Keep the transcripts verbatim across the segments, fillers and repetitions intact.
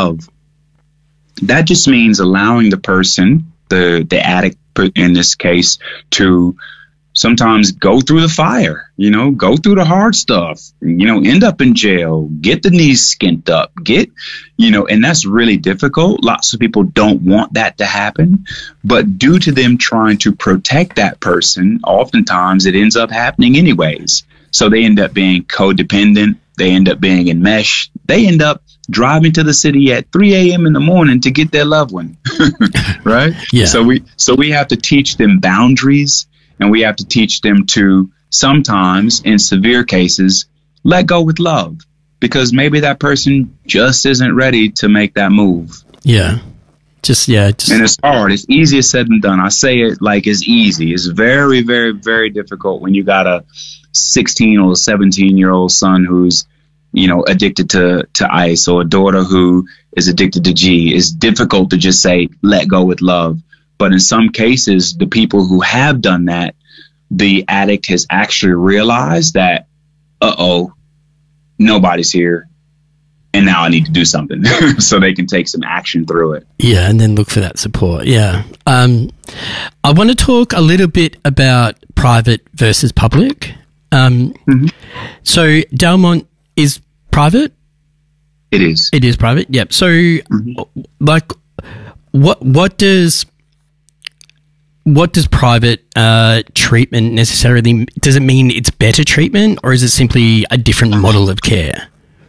love. That just means allowing the person, the, the addict in this case, to sometimes go through the fire, you know, go through the hard stuff, you know, end up in jail, get the knees skint up, get, you know, and that's really difficult. Lots of people don't want that to happen, but due to them trying to protect that person, oftentimes it ends up happening anyways. So they end up being codependent. They end up being enmeshed. They end up driving to the city at three a.m. in the morning to get their loved one. Right? Yeah. So we, so we have to teach them boundaries, and we have to teach them to sometimes, in severe cases, let go with love, because maybe that person just isn't ready to make that move. Yeah. Just, yeah. Just, and it's hard. It's easier said than done. I say it like it's easy. It's very, very, very difficult when you got a sixteen or seventeen year old son who's, you know, addicted to, to ice, or a daughter who is addicted to G. It's difficult to just say, let go with love. But in some cases, the people who have done that, the addict has actually realized that, uh-oh, nobody's here, and now I need to do something so they can take some action through it. Yeah, and then look for that support. Yeah. Um, I want to talk a little bit about private versus public. Um, mm-hmm. So Delmont is private? It is. It is private, yep. So, mm-hmm. like, what what does... What does private uh, treatment necessarily, does it mean it's better treatment, or is it simply a different model of care?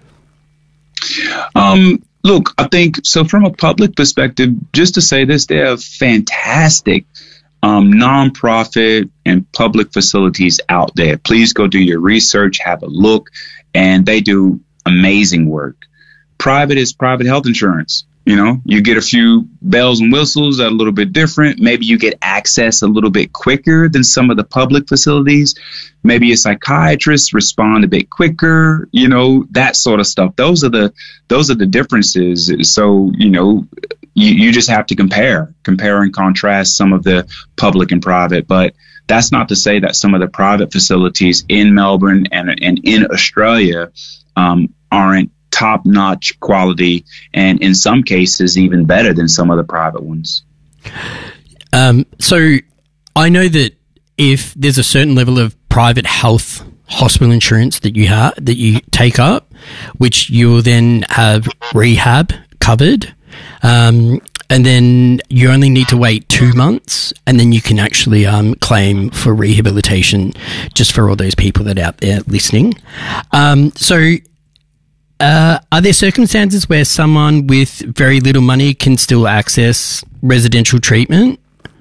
Um, look, I think, so from a public perspective, just to say this, there are fantastic um, nonprofit and public facilities out there. Please go do your research, have a look, and they do amazing work. Private is private health insurance. You know, you get a few bells and whistles that are a little bit different. Maybe you get access a little bit quicker than some of the public facilities. Maybe a psychiatrist respond a bit quicker, you know, that sort of stuff. Those are the those are the differences. So, you know, you, you just have to compare, compare and contrast some of the public and private. But that's not to say that some of the private facilities in Melbourne and, and in Australia um, aren't top-notch quality, and in some cases even better than some of the private ones. Um, so I know that if there's a certain level of private health hospital insurance that you have, that you take up, which you will then have rehab covered, um, and then you only need to wait two months, and then you can actually um, claim for rehabilitation, just for all those people that are out there listening. Um, so Uh, are there circumstances where someone with very little money can still access residential treatment?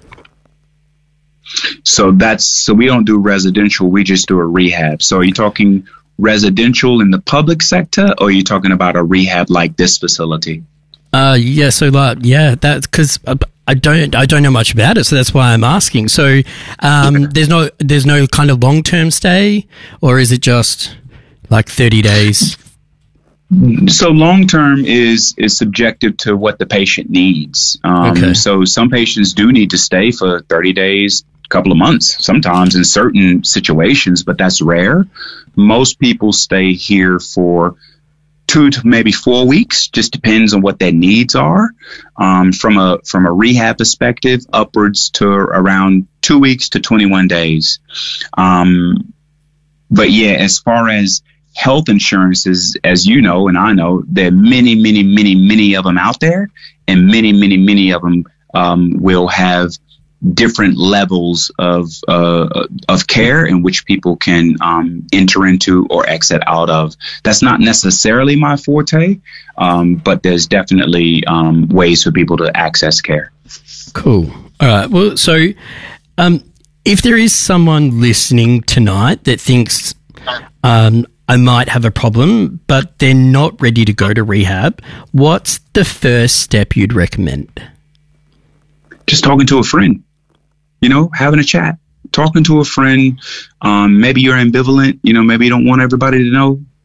So that's, so we don't do residential, we just do a rehab. So are you talking residential in the public sector, or are you talking about a rehab like this facility? Uh, yeah, so like, yeah, that's because I don't, I don't know much about it, so that's why I'm asking. So, um, yeah. there's no, there's no kind of long-term stay, or is it just like thirty days? So long-term is, is subjective to what the patient needs. Um, okay. So some patients do need to stay for thirty days, a couple of months, sometimes in certain situations, but that's rare. Most people stay here for two to maybe four weeks, just depends on what their needs are. Um, from a, from a rehab perspective, upwards to around two weeks to twenty-one days. Um, but yeah, as far as health insurances, as you know, and I know, there are many, many, many, many of them out there, and many, many, many of them um, will have different levels of uh, of care in which people can um, enter into or exit out of. That's not necessarily my forte, um, but there's definitely um, ways for people to access care. Cool. All right. Well, so um, if there is someone listening tonight that thinks, um, I might have a problem, but they're not ready to go to rehab, what's the first step you'd recommend? Just talking to a friend, you know, having a chat, talking to a friend. Um, maybe you're ambivalent, you know, maybe you don't want everybody to know.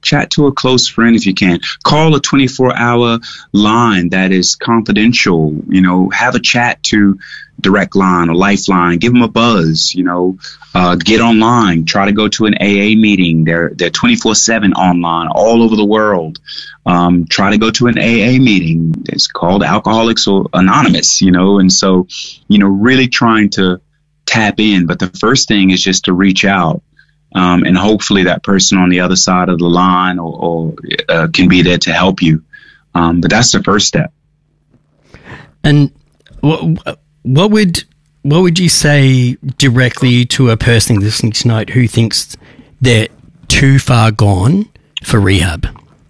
chat to a close friend if you can. Call a twenty-four hour line that is confidential. You know, have a chat to Direct Line or Lifeline. Give them a buzz. You know, uh, get online. Try to go to an A A meeting. They're they're twenty-four seven online all over the world. Um, try to go to an A A meeting. It's called Alcoholics Anonymous. You know, and so you know, really trying to tap in. But the first thing is just to reach out. Um, and hopefully that person on the other side of the line or, or uh, can be there to help you. Um, but that's the first step. And what, what would what would you say directly to a person listening tonight who thinks they're too far gone for rehab?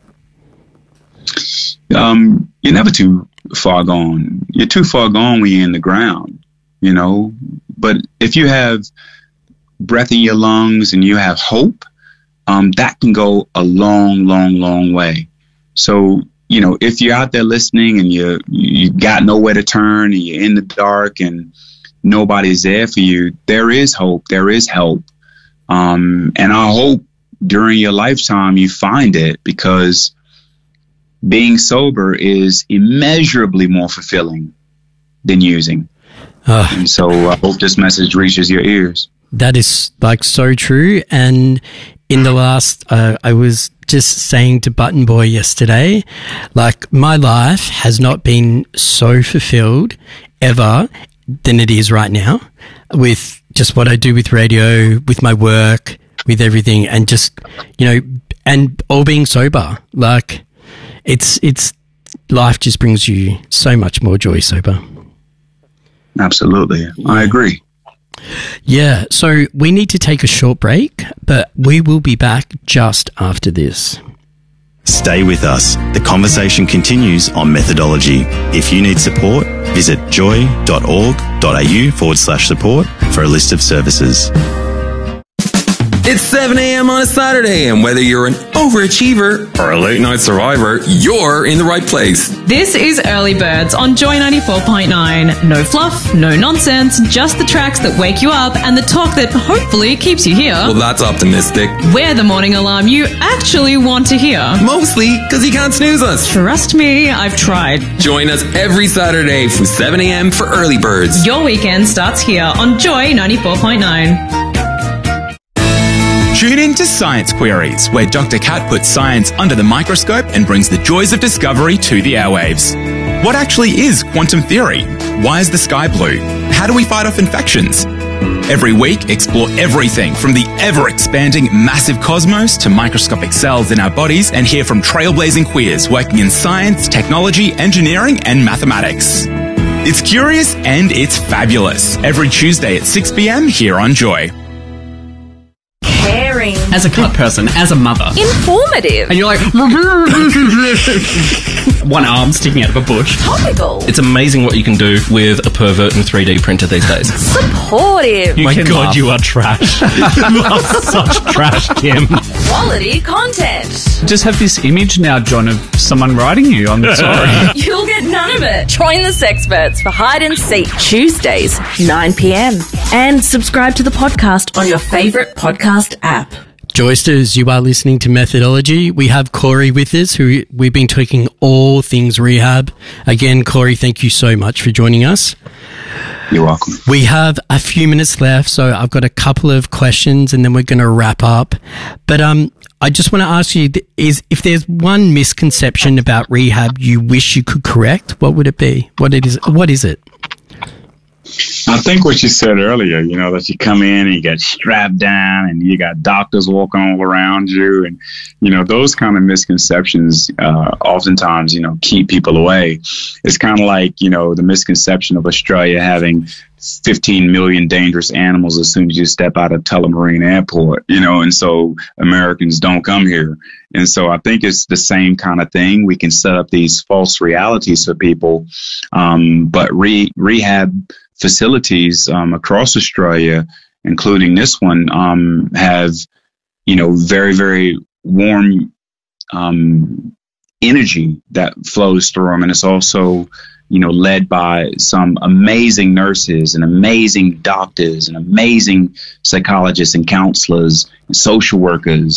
Um, you're never too far gone. You're too far gone when you're in the ground, you know. But if you have breath in your lungs and you have hope, um, that can go a long, long, long way. So, you know, if you're out there listening and you you got nowhere to turn and you're in the dark and nobody's there for you, there is hope. There is help. Um, and I hope during your lifetime you find it, because being sober is immeasurably more fulfilling than using. Uh, and so I hope this message reaches your ears. That is like so true. And in the last, uh, I was just saying to Button Boy yesterday, like my life has not been so fulfilled ever than it is right now, with just what I do with radio, with my work, with everything, and just, you know, and all being sober. Like it's, it's, life just brings you so much more joy sober. Absolutely. I agree. Yeah, so we need to take a short break, but we will be back just after this. Stay with us. The conversation continues on methodology. If you need support, visit joy.org.au forward slash support for a list of services. It's seven a.m. on a Saturday, and whether you're an overachiever or a late-night survivor, you're in the right place. This is Early Birds on Joy ninety-four point nine. No fluff, no nonsense, just the tracks that wake you up and the talk that hopefully keeps you here. Well, that's optimistic. We're the morning alarm you actually want to hear. Mostly because you can't snooze us. Trust me, I've tried. Join us every Saturday from seven a.m. for Early Birds. Your weekend starts here on Joy ninety-four point nine. Tune in to Science Queries, where Doctor Kat puts science under the microscope and brings the joys of discovery to the airwaves. What actually is quantum theory? Why is the sky blue? How do we fight off infections? Every week, explore everything from the ever-expanding massive cosmos to microscopic cells in our bodies, and hear from trailblazing queers working in science, technology, engineering, and mathematics. It's curious and it's fabulous. Every Tuesday at six p.m. here on Joy. Caring. As a good person, as a mother. Informative. And you're like, one arm sticking out of a bush. Topical. It's amazing what you can do with a pervert and three D printer these days. Supportive. You My God, laugh. You are trash. You are such trash, Kim. Quality content. Just have this image now, John, of someone writing you. I'm sorry. You'll get none of it. Join the Sexperts for Hide and Seek Tuesdays, nine p.m. And subscribe to the podcast on your favourite podcast app. Joysters, you are listening to Methodology. We have Corey with us, who we've been talking all things rehab. Again, Corey, thank you so much for joining us. You're welcome. We have a few minutes left, so I've got a couple of questions and then we're going to wrap up. But um, I just want to ask you, is if there's one misconception about rehab you wish you could correct, what would it be? What it is? What is it? I think what you said earlier, you know, that you come in and you get strapped down and you got doctors walking all around you, and, you know, those kind of misconceptions uh, oftentimes, you know, keep people away. It's kind of like, you know, the misconception of Australia having fifteen million dangerous animals as soon as you step out of Tullamarine Airport, you know, and so Americans don't come here. And so I think it's the same kind of thing. We can set up these false realities for people, um, but re- rehab facilities um, across Australia, including this one, um, have, you know, very, very warm um, energy that flows through them. And it's also, you know, led by some amazing nurses and amazing doctors and amazing psychologists and counselors and social workers.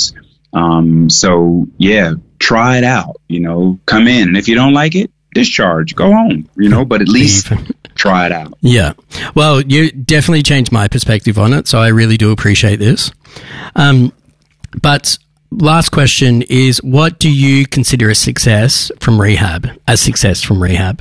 Um, so yeah, try it out, you know, come in. And if you don't like it, discharge, go home, you know, but at least try it out. Yeah. Well, you definitely changed my perspective on it. So I really do appreciate this. Um, but last question is, what do you consider a success from rehab, a success from rehab?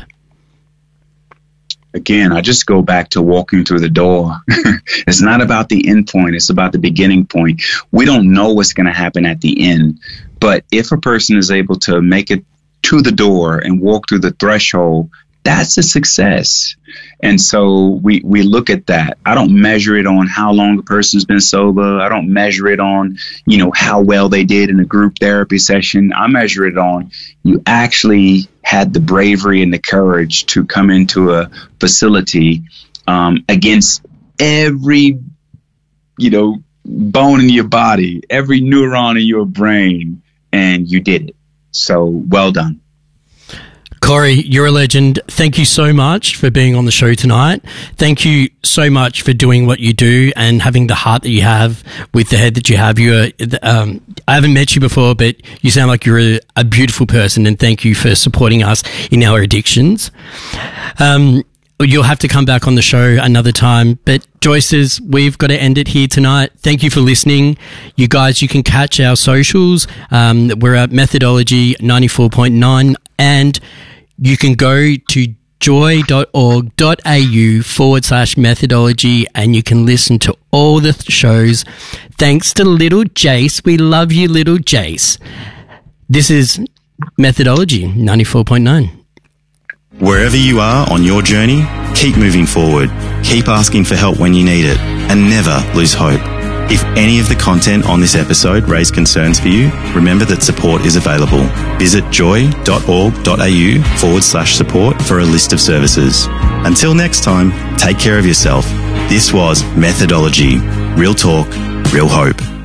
Again, I just go back to walking through the door. It's not about the end point. It's about the beginning point. We don't know what's going to happen at the end. But if a person is able to make it to the door and walk through the threshold, that's a success. And so we, we look at that. I don't measure it on how long a person's been sober. I don't measure it on, you know, how well they did in a group therapy session. I measure it on you actually had the bravery and the courage to come into a facility um, against every, you know, bone in your body, every neuron in your brain, and you did it. So well done. Corey, you're a legend. Thank you so much for being on the show tonight. Thank you so much for doing what you do and having the heart that you have with the head that you have. You're, um, I haven't met you before, but you sound like you're a, a beautiful person, and thank you for supporting us in our addictions. Um, you'll have to come back on the show another time, but Joyces, we've got to end it here tonight. Thank you for listening. You guys, you can catch our socials. Um, we're at Methodology ninety-four point nine, and you can go to joy.org.au forward slash methodology, and you can listen to all the shows. Thanks to little Jace. We love you, little Jace. This is Methodology ninety-four point nine. Wherever you are on your journey, keep moving forward, keep asking for help when you need it, and never lose hope. If any of the content on this episode raised concerns for you, remember that support is available. Visit joy.org.au forward slash support for a list of services. Until next time, take care of yourself. This was Methodology. Real talk, real hope.